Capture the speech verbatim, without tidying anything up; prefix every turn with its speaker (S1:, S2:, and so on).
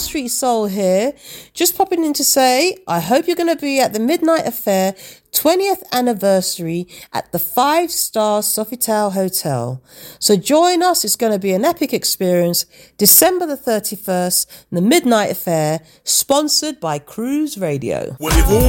S1: Street Soul here. Just popping in to say, I hope you're going to be at the Midnight Affair twentieth anniversary at the five star Sofitel Hotel. So join us. It's going to be an epic experience. December the thirty-first, the Midnight Affair, sponsored by Cruise Radio.
S2: Well, if all